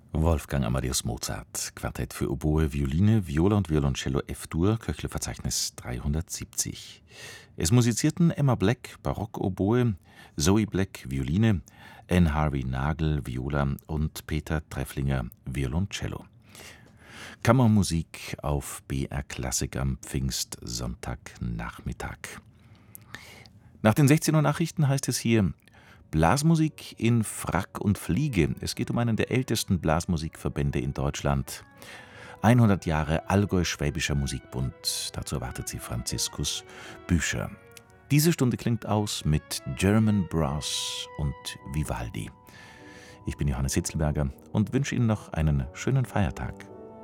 Wolfgang Amadeus Mozart, Quartett für Oboe, Violine, Viola und Violoncello F-Dur, Köchle-Verzeichnis 370. Es musizierten Emma Black, Barockoboe, Zoe Black, Violine, Anne Harvey Nagel, Viola und Peter Trefflinger, Violoncello. Kammermusik auf BR Klassik am Pfingstsonntagnachmittag. Nach den 16 Uhr Nachrichten heißt es hier: Blasmusik in Frack und Fliege. Es geht um einen der ältesten Blasmusikverbände in Deutschland. 100 Jahre Allgäu-Schwäbischer Musikbund. Dazu erwartet sie Franziskus Büscher. Diese Stunde klingt aus mit German Brass und Vivaldi. Ich bin Johannes Hitzlberger und wünsche Ihnen noch einen schönen Feiertag.